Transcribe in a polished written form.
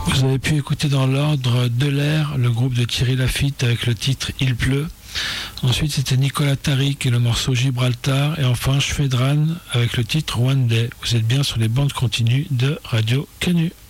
Vous avez pu écouter dans l'ordre De l'air, le groupe de Thierry Laffitte avec le titre Il pleut. Ensuite, c'était Nicolas Tariq et le morceau Gibraltar. Et enfin, Shvedran avec le titre One Day. Vous êtes bien sur les bandes continues de Radio Canu.